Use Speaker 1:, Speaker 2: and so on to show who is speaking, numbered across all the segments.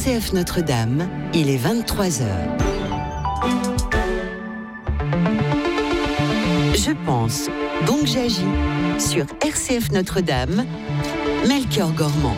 Speaker 1: RCF Notre-Dame, il est 23h. Je pense, donc j'agis. Sur RCF Notre-Dame, Melchior Gormand.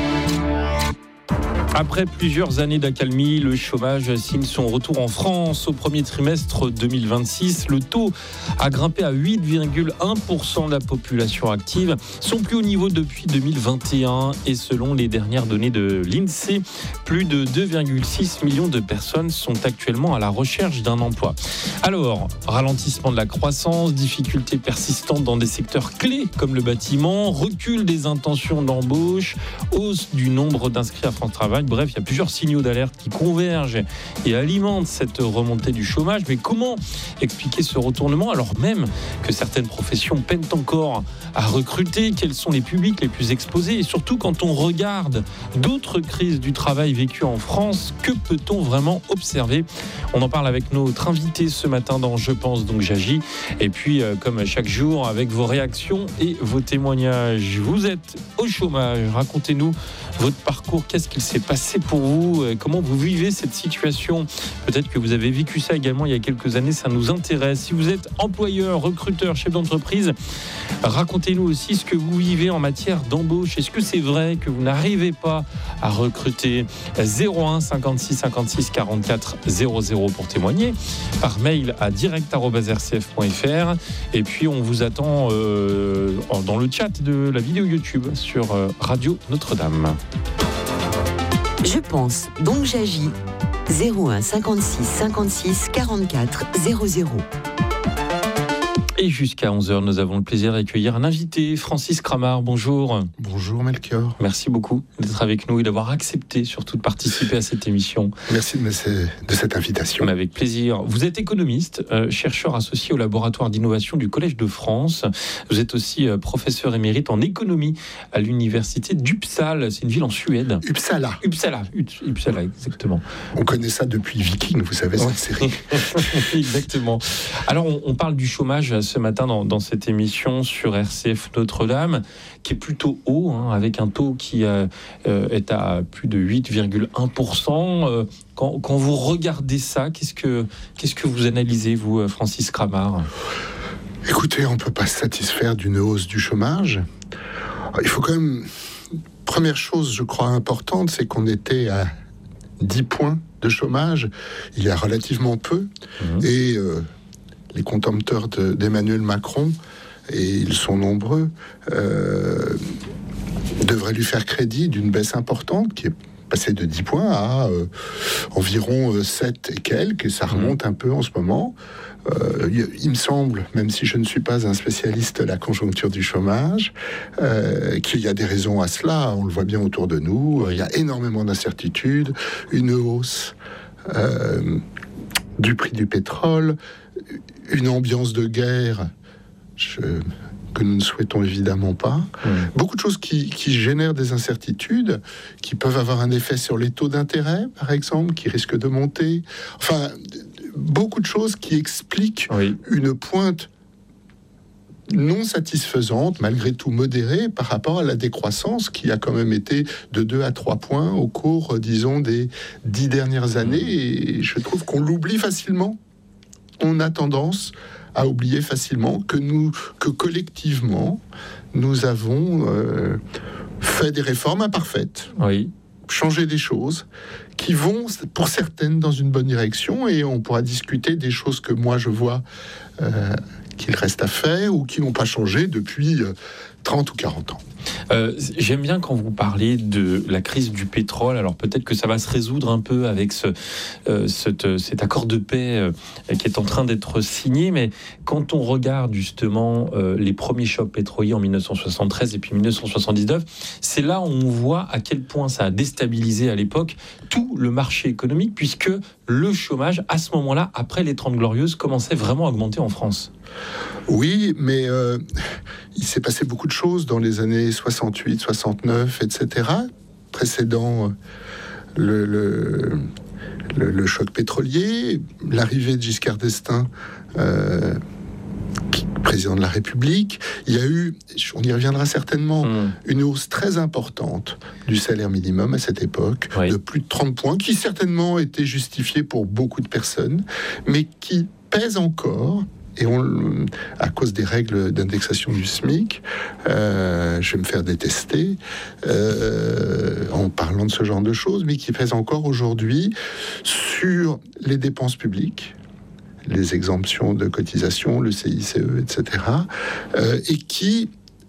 Speaker 2: Après plusieurs années d'accalmie, le chômage signe son retour en France. Au premier trimestre 2026, le taux a grimpé à 8,1% de la population active, son plus haut niveau depuis 2021. Et selon les dernières données de l'INSEE, plus de 2,6 millions de personnes sont actuellement à la recherche d'un emploi. Alors, ralentissement de la croissance, difficultés persistantes dans des secteurs clés comme le bâtiment, recul des intentions d'embauche, hausse du nombre d'inscrits à France Travail. Bref, il y a plusieurs signaux d'alerte qui convergent et alimentent cette remontée du chômage. Mais comment expliquer ce retournement alors même que certaines professions peinent encore à recruter? Quels sont les publics les plus exposés? Et surtout, quand on regarde d'autres crises du travail vécues en France, que peut-on vraiment observer? On en parle avec notre invité ce matin dans Je pense, donc j'agis. Et puis, comme chaque jour, avec vos réactions et vos témoignages. Vous êtes au chômage. Racontez-nous votre parcours. Qu'est-ce qu'il s'est passé pour vous? Comment vous vivez cette situation? Peut-être que vous avez vécu ça également il y a quelques années. Ça nous intéresse. Si vous êtes employeur, recruteur, chef d'entreprise, racontez-nous aussi ce que vous vivez en matière d'embauche. Est-ce que c'est vrai que vous n'arrivez pas à recruter? 01 56 56 44 00 pour témoigner. Par mail à direct@rcf.fr. Et puis on vous attend dans le chat de la vidéo YouTube sur Radio Notre-Dame.
Speaker 1: Je pense, donc j'agis. 01 56 56 44 00.
Speaker 2: Et jusqu'à 11h, nous avons le plaisir d'accueillir un invité, Francis Cramart. Bonjour.
Speaker 3: Bonjour Melchior.
Speaker 2: Merci beaucoup d'être avec nous et d'avoir accepté surtout de participer à cette émission.
Speaker 3: Merci de cette invitation.
Speaker 2: Mais avec plaisir. Vous êtes économiste, chercheur associé au laboratoire d'innovation du Collège de France. Vous êtes aussi professeur émérite en économie à l'université d'Uppsala. C'est une ville en Suède.
Speaker 3: Uppsala,
Speaker 2: exactement.
Speaker 3: On connaît ça depuis Viking, vous savez, cette série.
Speaker 2: Exactement. Alors, on parle du chômage ce matin dans cette émission sur RCF Notre-Dame, qui est plutôt haut, avec un taux qui est à plus de 8,1%. Quand vous regardez ça, qu'est-ce que vous analysez, vous, Francis Cramart?
Speaker 3: Écoutez, on ne peut pas se satisfaire d'une hausse du chômage. Il faut quand même... Première chose, je crois, importante, c'est qu'on était à 10 points de chômage il y a relativement peu. Et... les contempteurs d'Emmanuel Macron, et ils sont nombreux, devraient lui faire crédit d'une baisse importante qui est passée de 10 points à environ 7 et quelques, et ça remonte un peu en ce moment. Il me semble, même si je ne suis pas un spécialiste de la conjoncture du chômage, qu'il y a des raisons à cela. On le voit bien autour de nous. Il y a énormément d'incertitudes, une hausse du prix du pétrole, une ambiance de guerre que nous ne souhaitons évidemment pas. Beaucoup de choses qui génèrent des incertitudes, qui peuvent avoir un effet sur les taux d'intérêt, par exemple, qui risquent de monter. Enfin, beaucoup de choses qui expliquent une pointe non satisfaisante, malgré tout modérée, par rapport à la décroissance qui a quand même été de 2 à 3 points au cours, disons, des 10 dernières années. Et je trouve qu'on l'oublie facilement. On a tendance à oublier facilement que collectivement, nous avons fait des réformes imparfaites, changé des choses qui vont, pour certaines, dans une bonne direction, et on pourra discuter des choses que moi je vois qu'il reste à faire ou qui n'ont pas changé depuis 30 ou 40 ans.
Speaker 2: J'aime bien quand vous parlez de la crise du pétrole. Alors peut-être que ça va se résoudre un peu avec cet accord de paix qui est en train d'être signé, mais quand on regarde justement les premiers chocs pétroliers en 1973 et puis 1979, c'est là où on voit à quel point ça a déstabilisé à l'époque tout le marché économique, puisque le chômage, à ce moment-là, après les 30 Glorieuses, commençait vraiment à augmenter en France.
Speaker 3: Oui, mais il s'est passé beaucoup de choses dans les années 68, 69, etc., précédant le choc pétrolier, l'arrivée de Giscard d'Estaing, président de la République. Il y a eu, on y reviendra certainement, une hausse très importante du salaire minimum à cette époque, de plus de 30 points, qui certainement était justifiée pour beaucoup de personnes, mais qui pèse encore. Et à cause des règles d'indexation du SMIC, je vais me faire détester en parlant de ce genre de choses, mais qui pèse encore aujourd'hui sur les dépenses publiques, les exemptions de cotisation, le CICE, etc., et qui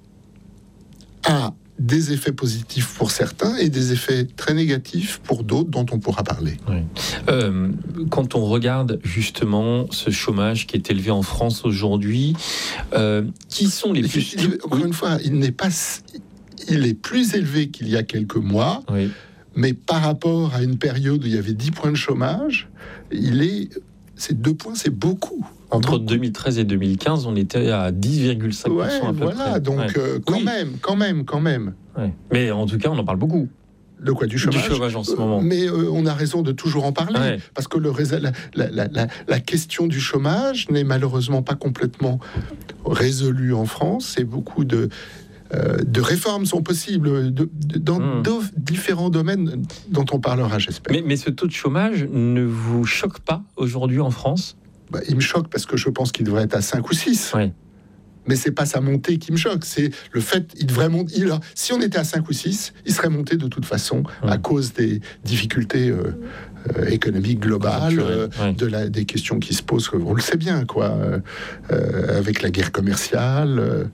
Speaker 3: a des effets positifs pour certains et des effets très négatifs pour d'autres dont on pourra parler.
Speaker 2: Quand on regarde justement ce chômage qui est élevé en France aujourd'hui, qui sont les plus...
Speaker 3: Encore une fois, il est plus élevé qu'il y a quelques mois, mais par rapport à une période où il y avait 10 points de chômage, ces 2 points, c'est beaucoup.
Speaker 2: Entre 2013 et 2015, on était à 10,5% à peu près.
Speaker 3: Donc quand même.
Speaker 2: Mais en tout cas, on en parle beaucoup.
Speaker 3: De quoi? Du chômage?
Speaker 2: Du chômage en ce moment.
Speaker 3: Mais on a raison de toujours en parler, parce que la question du chômage n'est malheureusement pas complètement résolue en France. Et beaucoup de réformes sont possibles dans différents domaines dont on parlera, j'espère.
Speaker 2: Mais ce taux de chômage ne vous choque pas aujourd'hui en France?
Speaker 3: Il me choque parce que je pense qu'il devrait être à 5 ou 6. Mais c'est pas sa montée qui me choque, c'est le fait qu'il devrait monter. Si on était à 5 ou 6, il serait monté de toute façon à cause des difficultés économiques globales, des questions qui se posent, on le sait bien, avec la guerre commerciale,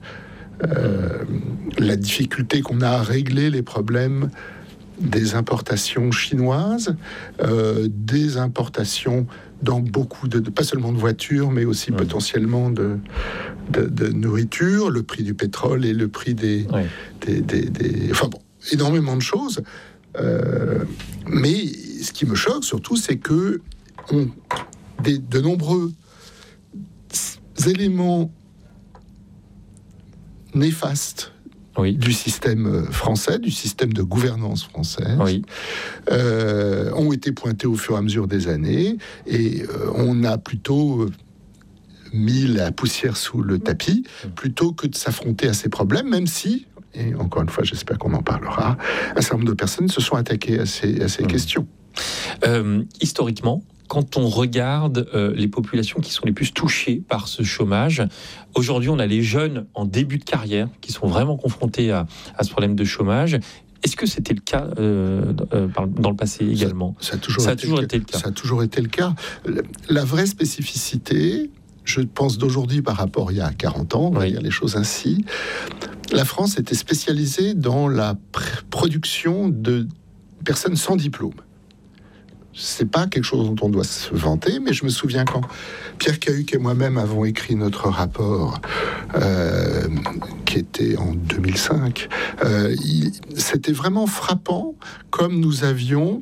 Speaker 3: la difficulté qu'on a à régler les problèmes des importations chinoises, des importations dans beaucoup pas seulement de voitures, mais aussi potentiellement de nourriture, le prix du pétrole et le prix des énormément de choses. Mais ce qui me choque surtout, c'est que de nombreux éléments néfastes du système français, du système de gouvernance française, ont été pointés au fur et à mesure des années, et on a plutôt mis la poussière sous le tapis, plutôt que de s'affronter à ces problèmes, même si, et encore une fois, j'espère qu'on en parlera, un certain nombre de personnes se sont attaquées à ces questions.
Speaker 2: Historiquement, quand on regarde les populations qui sont les plus touchées par ce chômage, aujourd'hui, on a les jeunes en début de carrière qui sont vraiment confrontés à ce problème de chômage. Est-ce que c'était le cas dans le passé également?
Speaker 3: Ça a toujours été le cas. Ça a toujours été le cas. La vraie spécificité, je pense d'aujourd'hui par rapport à il y a 40 ans, on va dire les choses ainsi, la France était spécialisée dans la production de personnes sans diplôme. C'est pas quelque chose dont on doit se vanter, mais je me souviens quand Pierre Cahuc et moi-même avons écrit notre rapport, qui était en 2005, c'était vraiment frappant comme nous avions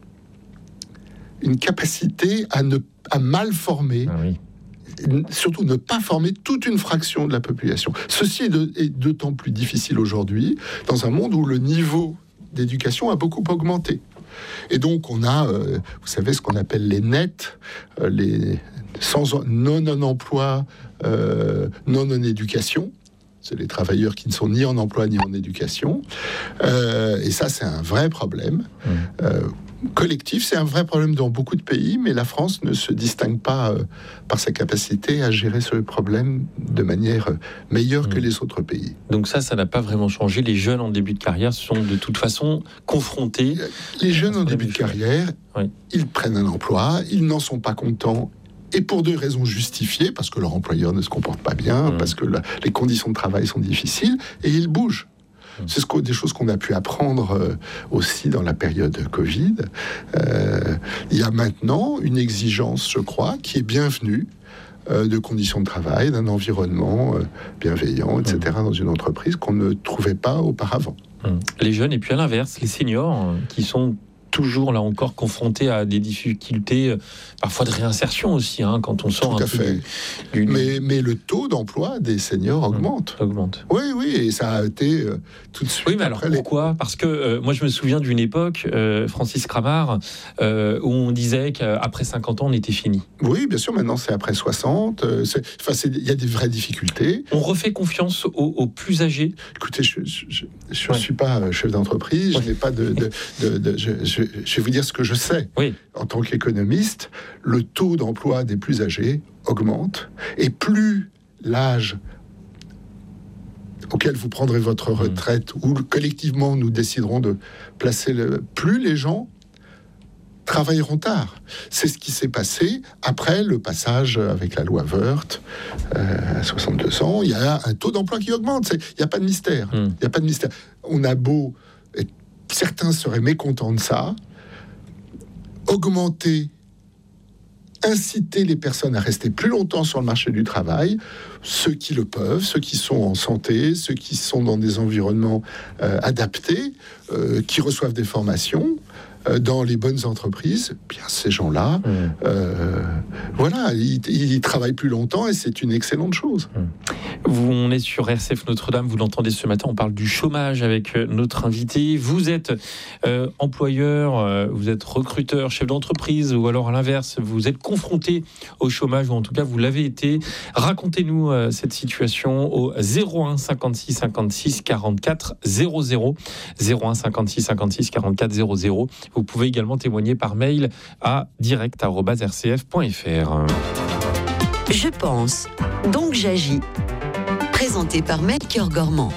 Speaker 3: une capacité à mal former, surtout ne pas former toute une fraction de la population. Ceci est d'autant plus difficile aujourd'hui, dans un monde où le niveau d'éducation a beaucoup augmenté. Et donc on a, vous savez, ce qu'on appelle les nets, les non-emploi, non-éducation. C'est les travailleurs qui ne sont ni en emploi ni en éducation. Et ça, c'est un vrai problème collectif. C'est un vrai problème dans beaucoup de pays, mais la France ne se distingue pas par sa capacité à gérer ce problème de manière meilleure que les autres pays.
Speaker 2: Donc ça n'a pas vraiment changé. Les jeunes en début de carrière sont de toute façon confrontés.
Speaker 3: Les jeunes en début de carrière, ils prennent un emploi, ils n'en sont pas contents. Et pour des raisons justifiées, parce que leur employeur ne se comporte pas bien, parce que les conditions de travail sont difficiles, et ils bougent. C'est des choses qu'on a pu apprendre aussi dans la période Covid. Il y a maintenant une exigence, je crois, qui est bienvenue, de conditions de travail, d'un environnement bienveillant, etc., dans une entreprise qu'on ne trouvait pas auparavant.
Speaker 2: Les jeunes, et puis à l'inverse, les seniors, qui sont toujours là encore confrontés à des difficultés, parfois de réinsertion aussi, quand on sort
Speaker 3: tout
Speaker 2: un
Speaker 3: à
Speaker 2: peu
Speaker 3: fait.
Speaker 2: du...
Speaker 3: Mais le taux d'emploi des seniors augmente. Oui, et ça a été tout de suite.
Speaker 2: Oui, mais alors pourquoi ? Parce que moi je me souviens d'une époque, Francis Cramart, où on disait qu'après 50 ans on était fini.
Speaker 3: Oui, bien sûr, maintenant c'est après 60. Il y a des vraies difficultés.
Speaker 2: On refait confiance aux plus âgés.
Speaker 3: Écoutez, je ne suis pas chef d'entreprise, je n'ai pas je vais vous dire ce que je sais.
Speaker 2: Oui.
Speaker 3: En tant qu'économiste, le taux d'emploi des plus âgés augmente, et plus l'âge auquel vous prendrez votre retraite, ou collectivement nous déciderons de placer plus les gens travailleront tard. C'est ce qui s'est passé après le passage avec la loi Woerth à 62 ans. Il y a un taux d'emploi qui augmente. Il n'y a pas de mystère. Il n'y a pas de mystère. On a beau... Certains seraient mécontents de ça. Augmenter, inciter les personnes à rester plus longtemps sur le marché du travail, ceux qui le peuvent, ceux qui sont en santé, ceux qui sont dans des environnements adaptés, qui reçoivent des formations, dans les bonnes entreprises, bien ces gens-là, voilà, ils travaillent plus longtemps et c'est une excellente chose.
Speaker 2: On est sur RCF Notre-Dame, vous l'entendez ce matin, on parle du chômage avec notre invité. Vous êtes employeur, vous êtes recruteur, chef d'entreprise, ou alors à l'inverse, vous êtes confronté au chômage, ou en tout cas vous l'avez été. Racontez-nous cette situation au 01 56 56 44 00. 01 56 56 44 00. Vous pouvez également témoigner par mail à direct@rcf.fr.
Speaker 1: Je pense, donc j'agis. Présenté par Melchior Gormand.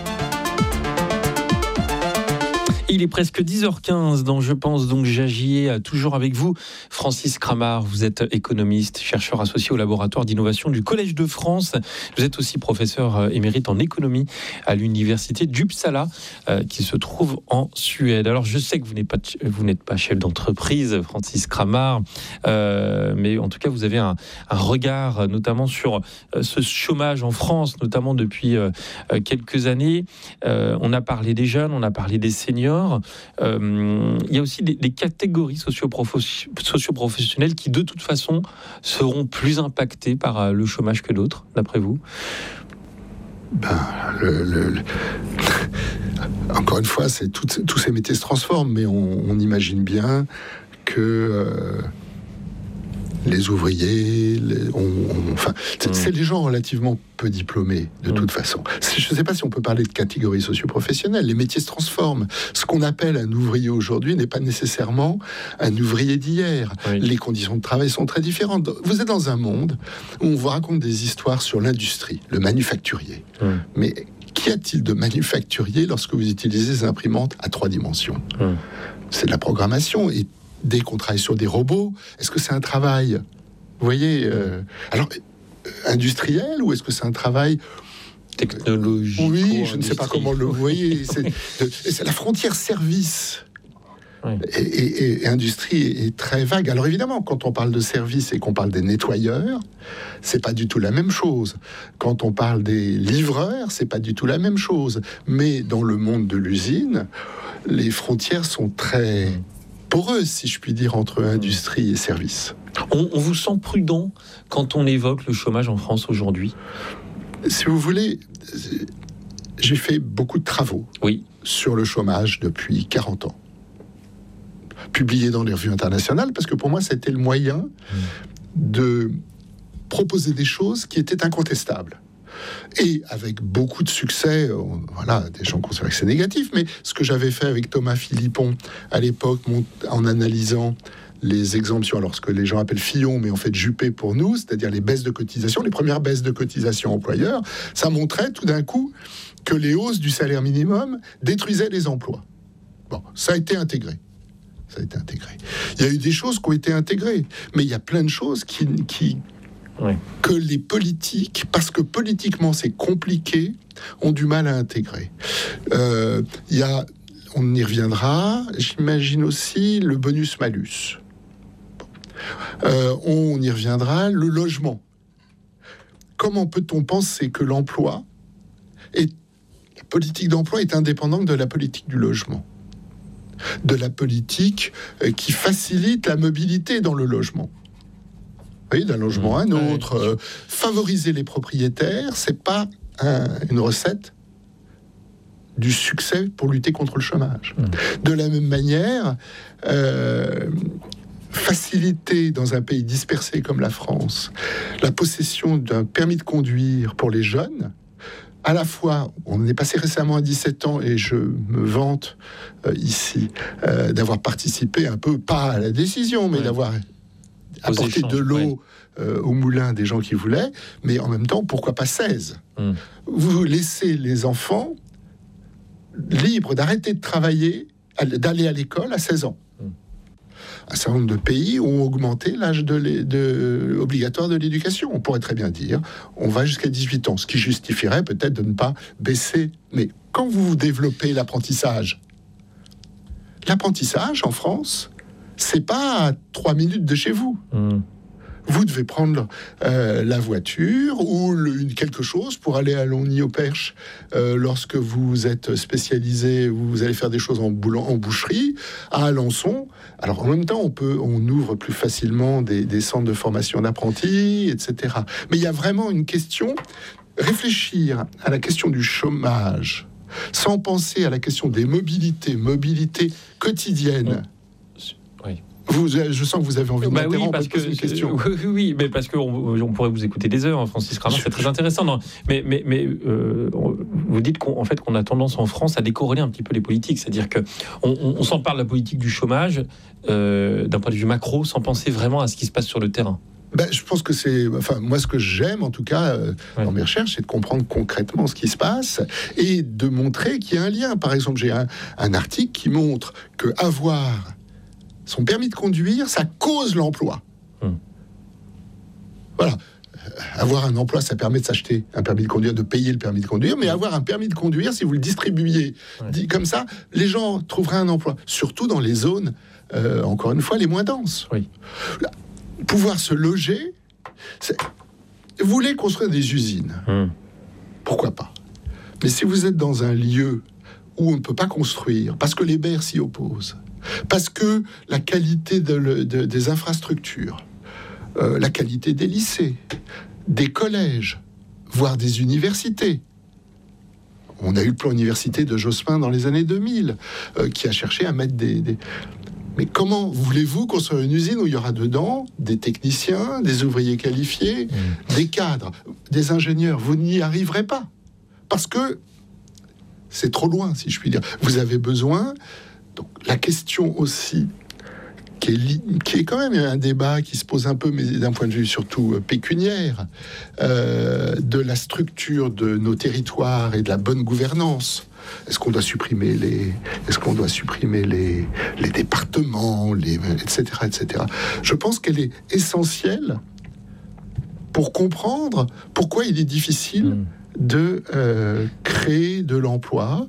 Speaker 2: Il est presque 10h15 dans Je pense, donc j'agis, toujours avec vous. Francis Cramart, vous êtes économiste, chercheur associé au laboratoire d'innovation du Collège de France. Vous êtes aussi professeur émérite en économie à l'université d'Uppsala, qui se trouve en Suède. Alors je sais que vous n'êtes pas chef d'entreprise, Francis Cramart, mais en tout cas vous avez un regard notamment sur ce chômage en France, notamment depuis quelques années. On a parlé des jeunes, on a parlé des seniors. Il y a aussi des catégories socio-professionnelles qui de toute façon seront plus impactées par le chômage que d'autres, d'après vous?
Speaker 3: Encore une fois, tous ces métiers se transforment, mais on imagine bien que les ouvriers, c'est des gens relativement peu diplômés, de toute façon. Je ne sais pas si on peut parler de catégories socio-professionnelles. Les métiers se transforment. Ce qu'on appelle un ouvrier aujourd'hui n'est pas nécessairement un ouvrier d'hier. Oui. Les conditions de travail sont très différentes. Vous êtes dans un monde où on vous raconte des histoires sur l'industrie, le manufacturier. Mais qu'y a-t-il de manufacturier lorsque vous utilisez des imprimantes à 3 dimensions ? C'est de la programmation. Et dès qu'on travaille sur des robots, est-ce que c'est un travail, vous voyez, industriel, ou est-ce que c'est un travail
Speaker 2: technologique?
Speaker 3: Oui, je ne sais pas comment le voyez. C'est la frontière service. Oui. Et industrie est très vague. Alors évidemment, quand on parle de service et qu'on parle des nettoyeurs, c'est pas du tout la même chose. Quand on parle des livreurs, c'est pas du tout la même chose. Mais dans le monde de l'usine, les frontières sont très poreuse, si je puis dire, entre industrie et service.
Speaker 2: On vous sent prudent quand on évoque le chômage en France aujourd'hui?
Speaker 3: Si vous voulez, j'ai fait beaucoup de travaux sur le chômage depuis 40 ans. Publiés dans les revues internationales, parce que pour moi, c'était le moyen de proposer des choses qui étaient incontestables. Et avec beaucoup de succès, des gens considèrent que c'est négatif, mais ce que j'avais fait avec Thomas Philippon à l'époque, en analysant les exemptions, alors ce que les gens appellent Fillon, mais en fait Juppé pour nous, c'est-à-dire les baisses de cotisation, les premières baisses de cotisation employeurs, ça montrait tout d'un coup que les hausses du salaire minimum détruisaient les emplois. Bon, ça a été intégré. Il y a eu des choses qui ont été intégrées, mais il y a plein de choses que les politiques, parce que politiquement c'est compliqué, ont du mal à intégrer. On y reviendra, j'imagine aussi le bonus-malus. On y reviendra, le logement. Comment peut-on penser que la politique d'emploi est indépendante de la politique du logement ? de la politique qui facilite la mobilité dans le logement. Vous voyez, d'un logement à un autre. Favoriser les propriétaires, c'est pas une recette du succès pour lutter contre le chômage. De la même manière, faciliter dans un pays dispersé comme la France la possession d'un permis de conduire pour les jeunes, à la fois, on est passé récemment à 17 ans et je me vante ici d'avoir participé un peu, pas à la décision, mais d'avoir apporté de l'eau au moulin des gens qui voulaient, mais en même temps, pourquoi pas 16 ? Vous laissez les enfants libres d'arrêter de travailler, d'aller à l'école à 16 ans. Un certain nombre de pays ont augmenté l'âge obligatoire de l'éducation. On pourrait très bien dire, on va jusqu'à 18 ans, ce qui justifierait peut-être de ne pas baisser. Mais quand vous développez l'apprentissage en France, c'est pas à 3 minutes de chez vous. Vous devez prendre la voiture ou quelque chose pour aller à Longny-au-Perche. Lorsque vous êtes spécialisé, vous allez faire des choses en boucherie, à Alençon. Alors en même temps, on ouvre plus facilement des centres de formation d'apprentis, etc. Mais il y a vraiment une question, réfléchir à la question du chômage, sans penser à la question des mobilités quotidiennes. Je sens que vous avez envie de m'interrompre parce que une question.
Speaker 2: Oui, mais parce qu'on pourrait vous écouter des heures, Francis Cramard, c'est très intéressant. Non, mais vous dites qu'on a tendance en France à décorréler un petit peu les politiques, c'est-à-dire qu'on s'empare de la politique du chômage d'un point de vue macro, sans penser vraiment à ce qui se passe sur le terrain.
Speaker 3: Je pense que moi, ce que j'aime, en tout cas, dans mes recherches, c'est de comprendre concrètement ce qui se passe et de montrer qu'il y a un lien. Par exemple, j'ai un article qui montre que avoir son permis de conduire, ça cause l'emploi. Voilà. Avoir un emploi, ça permet de s'acheter un permis de conduire, de payer le permis de conduire, mais avoir un permis de conduire, si vous le distribuiez comme ça, les gens trouveraient un emploi. Surtout dans les zones, encore une fois, les moins denses. Pouvoir se loger, vous voulez construire des usines. Pourquoi pas ? Mais si vous êtes dans un lieu où on ne peut pas construire, parce que les maires s'y opposent, parce que la qualité des infrastructures, la qualité des lycées, des collèges, voire des universités. On a eu le plan université de Jospin dans les années 2000, qui a cherché à mettre des... Mais comment voulez-vous construire une usine où il y aura dedans des techniciens, des ouvriers qualifiés, des cadres, des ingénieurs ? Vous n'y arriverez pas. Parce que c'est trop loin, si je puis dire. Vous avez besoin... Donc, la question aussi, qui est quand même un débat qui se pose un peu, mais d'un point de vue surtout pécuniaire, de la structure de nos territoires et de la bonne gouvernance. Est-ce qu'on doit supprimer les départements, etc., etc. Je pense qu'elle est essentielle pour comprendre pourquoi il est difficile de créer de l'emploi.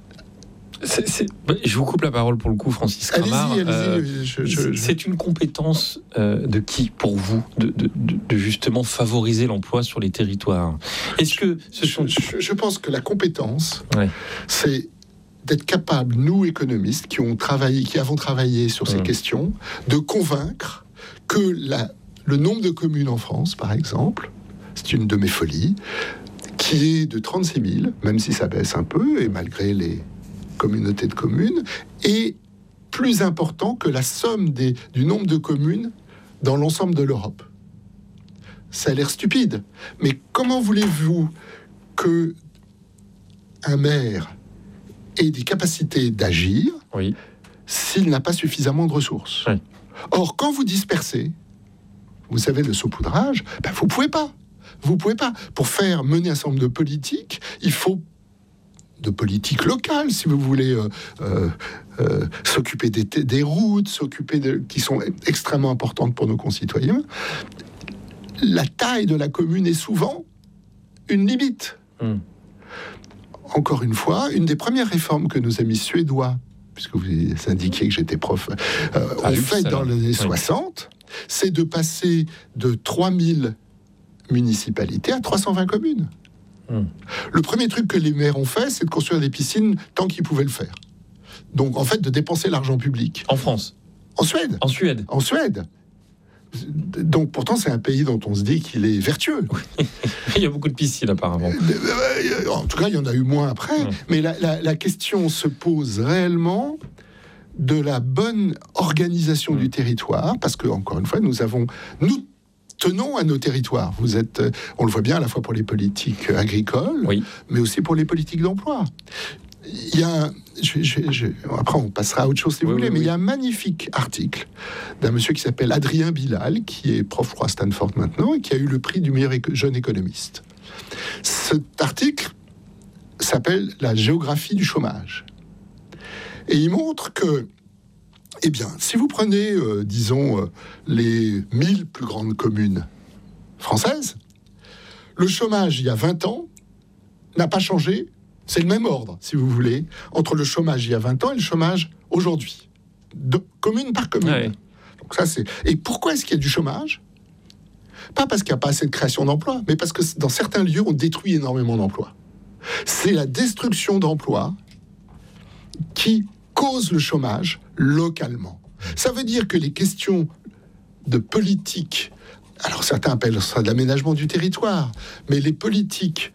Speaker 2: Je vous coupe la parole pour le coup, Francis Cramard.
Speaker 3: Allez-y.
Speaker 2: C'est une compétence de qui, pour vous, de justement favoriser l'emploi sur les territoires ? Est-ce que
Speaker 3: je pense que la compétence, c'est d'être capable, nous économistes, qui avons travaillé sur ces questions, de convaincre que le nombre de communes en France, par exemple, c'est une de mes folies, qui est de 36 000, même si ça baisse un peu, et malgré les communautés de communes, est plus important que la somme du nombre de communes dans l'ensemble de l'Europe. Ça a l'air stupide, mais comment voulez-vous que un maire ait des capacités d'agir s'il n'a pas suffisamment de ressources ? Or, quand vous dispersez, vous savez, le saupoudrage, vous pouvez pas. Vous pouvez pas. Pour mener un certain nombre de politiques, il faut de politique locale, si vous voulez s'occuper des routes, qui sont extrêmement importantes pour nos concitoyens. La taille de la commune est souvent une limite. Encore une fois, une des premières réformes que nos amis suédois, puisque vous indiquiez que j'étais prof, ont fait dans les années 60, c'est de passer de 3000 municipalités à 320 communes. Le premier truc que les maires ont fait, c'est de construire des piscines tant qu'ils pouvaient le faire. Donc, en fait, de dépenser l'argent public.
Speaker 2: En France ?
Speaker 3: En Suède.
Speaker 2: En Suède.
Speaker 3: En Suède. Donc, pourtant, c'est un pays dont on se dit qu'il est vertueux.
Speaker 2: Il y a beaucoup de piscines, apparemment.
Speaker 3: En tout cas, il y en a eu moins après. Mais la question se pose réellement de la bonne organisation du territoire, parce que, encore une fois, nous tenons à nos territoires. On le voit bien à la fois pour les politiques agricoles, mais aussi pour les politiques d'emploi. Il y a après on passera à autre chose si vous voulez, mais il y a un magnifique article d'un monsieur qui s'appelle Adrien Bilal, qui est prof, je crois, à Stanford maintenant, et qui a eu le prix du meilleur jeune économiste. Cet article s'appelle « La géographie du chômage ». Et il montre que, eh bien, si vous prenez, disons, les 1000 plus grandes communes françaises, le chômage, il y a 20 ans, n'a pas changé. C'est le même ordre, si vous voulez, entre le chômage il y a 20 ans et le chômage aujourd'hui. Commune par commune. Ouais. Donc ça, Et pourquoi est-ce qu'il y a du chômage ? Pas parce qu'il n'y a pas assez de création d'emplois, mais parce que dans certains lieux, on détruit énormément d'emplois. C'est la destruction d'emplois qui cause le chômage localement. Ça veut dire que les questions de politique, alors certains appellent ça de l'aménagement du territoire, mais les politiques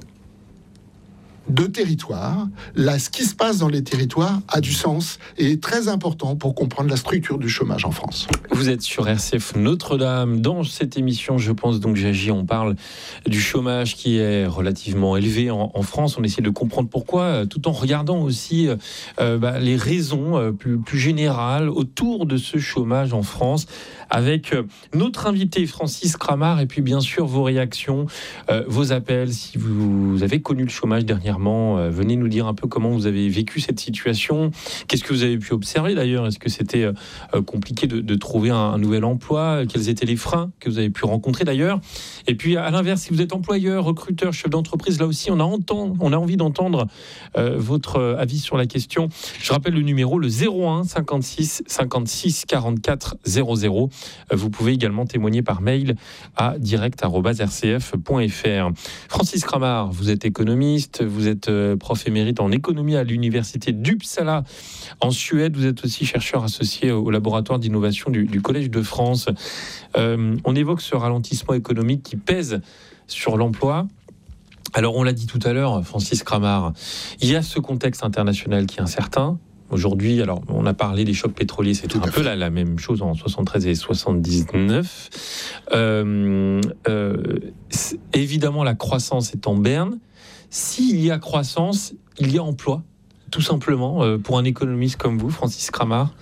Speaker 3: de territoire, là, ce qui se passe dans les territoires a du sens et est très important pour comprendre la structure du chômage en France.
Speaker 2: Vous êtes sur RCF Notre-Dame. Dans cette émission, je pense donc j'agis, on parle du chômage qui est relativement élevé en France. On essaie de comprendre pourquoi, tout en regardant aussi les raisons plus générales autour de ce chômage en France, avec notre invité Francis Cramart, et puis bien sûr vos réactions, vos appels. Si vous avez connu le chômage dernièrement, venez nous dire un peu comment vous avez vécu cette situation. Qu'est-ce que vous avez pu observer d'ailleurs ? Est-ce que c'était compliqué de trouver un nouvel emploi ? Quels étaient les freins que vous avez pu rencontrer d'ailleurs ? Et puis à l'inverse, si vous êtes employeur, recruteur, chef d'entreprise, là aussi on a envie d'entendre votre avis sur la question. Je rappelle le numéro, le 01 56 56 44 00. Vous pouvez également témoigner par mail à direct@rcf.fr. Francis Cramart, vous êtes économiste, vous êtes prof émérite en économie à l'université d'Uppsala en Suède. Vous êtes aussi chercheur associé au laboratoire d'innovation du Collège de France. On évoque ce ralentissement économique qui pèse sur l'emploi. Alors, on l'a dit tout à l'heure, Francis Cramart, il y a ce contexte international qui est incertain. Aujourd'hui, alors on a parlé des chocs pétroliers, c'était un peu la même chose en 73 et 79. Évidemment, la croissance est en berne. S'il y a croissance, il y a emploi, tout simplement, pour un économiste comme vous, Francis Cramart.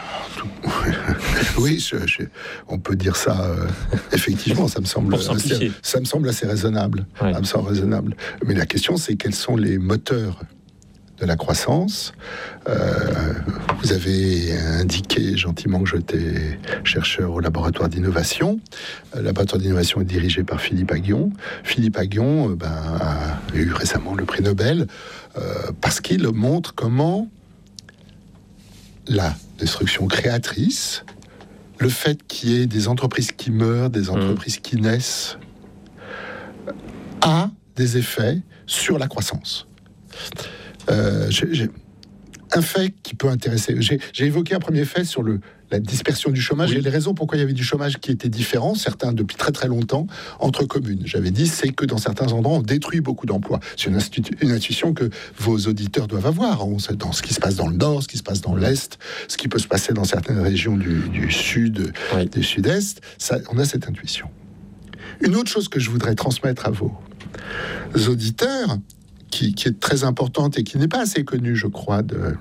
Speaker 3: Oui, on peut dire ça. Effectivement, ça me semble assez raisonnable. Ouais. Ça me semble raisonnable. Mais la question, c'est quels sont les moteurs de la croissance. Vous avez indiqué gentiment que j'étais chercheur au laboratoire d'innovation. Le laboratoire d'innovation est dirigé par Philippe Aghion. Philippe Aghion a eu récemment le prix Nobel parce qu'il montre comment la destruction créatrice, le fait qu'il y ait des entreprises qui meurent, des entreprises qui naissent, a des effets sur la croissance. Un fait qui peut intéresser. J'ai évoqué un premier fait sur la dispersion du chômage et les raisons pourquoi il y avait du chômage qui étaient différents, certains depuis très très longtemps, entre communes. J'avais dit, c'est que dans certains endroits, on détruit beaucoup d'emplois. C'est une intuition que vos auditeurs doivent avoir. Dans ce qui se passe dans le nord, ce qui se passe dans l'est, ce qui peut se passer dans certaines régions du sud, du sud-est, on a cette intuition. Une autre chose que je voudrais transmettre à vos auditeurs, qui est très importante et qui n'est pas assez connue, je crois,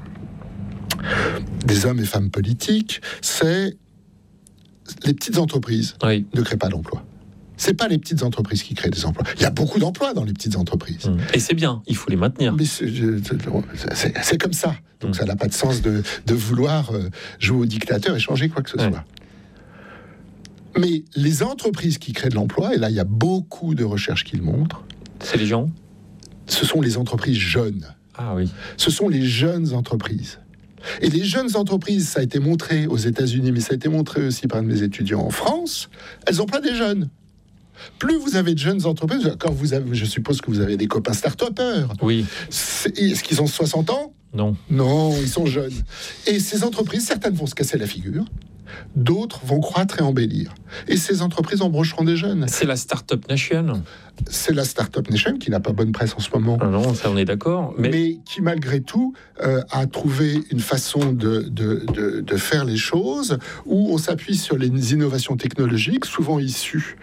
Speaker 3: des hommes et femmes politiques, c'est les petites entreprises ne créent pas d'emplois. C'est pas les petites entreprises qui créent des emplois. Il y a beaucoup d'emplois dans les petites entreprises.
Speaker 2: Et c'est bien, il faut les maintenir.
Speaker 3: Mais c'est comme ça. Donc ça n'a pas de sens de vouloir jouer au dictateur et changer quoi que ce soit. Mais les entreprises qui créent de l'emploi, et là il y a beaucoup de recherches qui le montrent,
Speaker 2: c'est les gens.
Speaker 3: Ce sont les entreprises jeunes.
Speaker 2: Ah oui.
Speaker 3: Ce sont les jeunes entreprises. Et les jeunes entreprises, ça a été montré aux États-Unis, mais ça a été montré aussi par un de mes étudiants en France, elles emploient des jeunes. Plus vous avez de jeunes entreprises, je suppose que vous avez des copains start-upers.
Speaker 2: Oui.
Speaker 3: Est-ce qu'ils ont 60 ans ?
Speaker 2: Non.
Speaker 3: Non, ils sont jeunes. Et ces entreprises, certaines vont se casser la figure, d'autres vont croître et embellir. Et ces entreprises embaucheront des jeunes.
Speaker 2: C'est la Startup Nation.
Speaker 3: C'est la Startup Nation qui n'a pas bonne presse en ce moment.
Speaker 2: Ah non, ça on est d'accord.
Speaker 3: Mais qui, malgré tout, a trouvé une façon de faire les choses où on s'appuie sur les innovations technologiques, souvent issues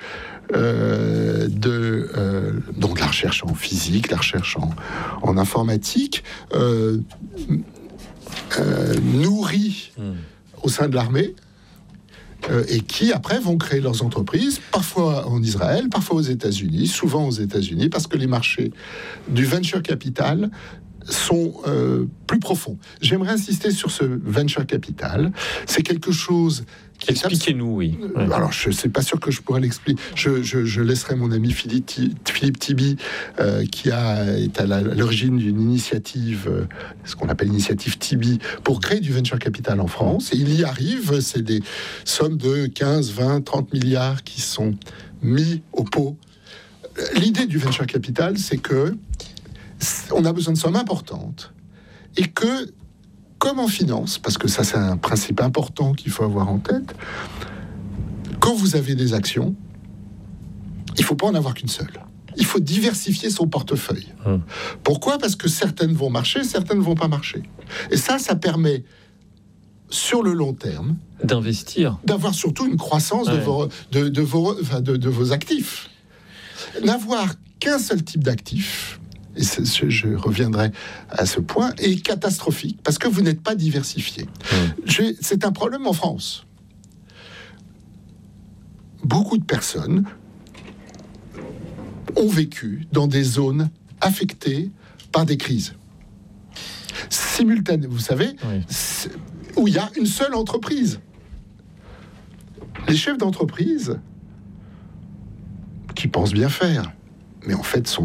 Speaker 3: donc la recherche en physique, la recherche en informatique, nourrie au sein de l'armée, et qui après vont créer leurs entreprises, parfois en Israël, parfois aux États-Unis, souvent aux États-Unis, parce que les marchés du venture capital sont plus profonds. J'aimerais insister sur ce venture capital. C'est quelque chose qui
Speaker 2: Expliquez-nous, oui.
Speaker 3: Alors, je ne suis pas sûr que je pourrais l'expliquer. Je laisserai mon ami Philippe Tibi, qui est à l'origine d'une initiative, ce qu'on appelle l'initiative Tibi, pour créer du venture capital en France. Et il y arrive, c'est des sommes de 15, 20, 30 milliards qui sont mis au pot. L'idée du venture capital, c'est que on a besoin de sommes importantes et que, comme en finance, parce que ça c'est un principe important qu'il faut avoir en tête, quand vous avez des actions, il ne faut pas en avoir qu'une seule. Il faut diversifier son portefeuille. Pourquoi ? Parce que certaines vont marcher, certaines ne vont pas marcher. Et ça permet, sur le long terme,
Speaker 2: d'investir,
Speaker 3: d'avoir surtout une croissance de vos actifs. N'avoir qu'un seul type d'actifs, et je reviendrai à ce point, est catastrophique, parce que vous n'êtes pas diversifié. C'est un problème en France. Beaucoup de personnes ont vécu dans des zones affectées par des crises simultanées, vous savez, où il y a une seule entreprise. Les chefs d'entreprise qui pensent bien faire, mais en fait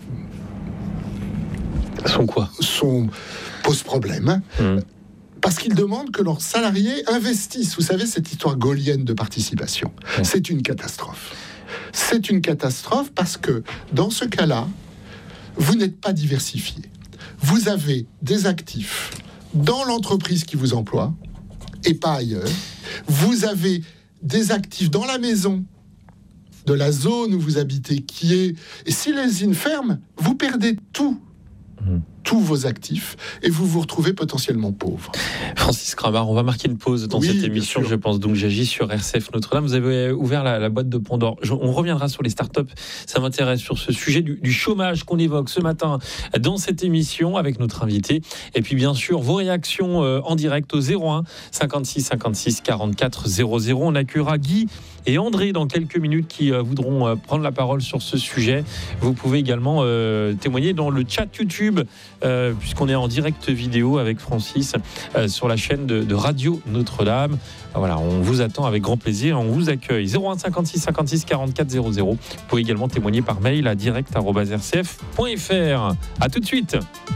Speaker 3: posent problème, parce qu'ils demandent que leurs salariés investissent. Vous savez, cette histoire gaulienne de participation, c'est une catastrophe. C'est une catastrophe parce que, dans ce cas-là, vous n'êtes pas diversifié. Vous avez des actifs dans l'entreprise qui vous emploie, et pas ailleurs. Vous avez des actifs dans la maison de la zone où vous habitez, et si les usines ferment, vous perdez tous vos actifs et vous vous retrouvez potentiellement pauvre.
Speaker 2: Francis Kramar, on va marquer une pause dans cette émission, je pense. Donc j'agis sur RCF Notre-Dame. Vous avez ouvert la boîte de Pandore. On reviendra sur les startups. Ça m'intéresse, sur ce sujet du chômage qu'on évoque ce matin dans cette émission avec notre invité. Et puis bien sûr, vos réactions en direct au 01 56 56 44 00. On accueillera Guy et André dans quelques minutes qui voudront prendre la parole sur ce sujet. Vous pouvez également témoigner dans le chat YouTube, puisqu'on est en direct vidéo avec Francis sur la chaîne de Radio Notre-Dame. Voilà, on vous attend avec grand plaisir, on vous accueille. 01 56 56 44 00. Vous pouvez également témoigner par mail à direct@rcf.fr. À tout de suite.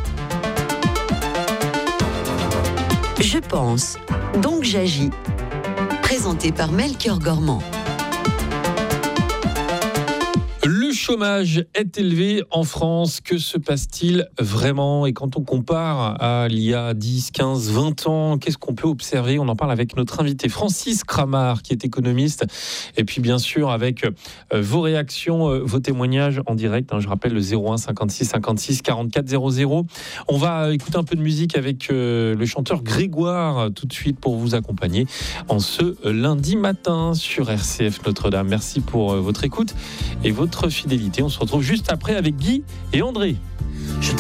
Speaker 1: Je pense, donc j'agis. Présenté par Melchior Gormand.
Speaker 2: Le chômage est élevé en France. Que se passe-t-il vraiment ? Et quand on compare à il y a 10, 15, 20 ans, qu'est-ce qu'on peut observer ? On en parle avec notre invité Francis Kramar, qui est économiste. Et puis bien sûr, avec vos réactions, vos témoignages en direct. Je rappelle le 01 56 56 44 00. On va écouter un peu de musique avec le chanteur Grégoire tout de suite pour vous accompagner en ce lundi matin sur RCF Notre-Dame. Merci pour votre écoute et votre fidélité. On se retrouve juste après avec Guy et André.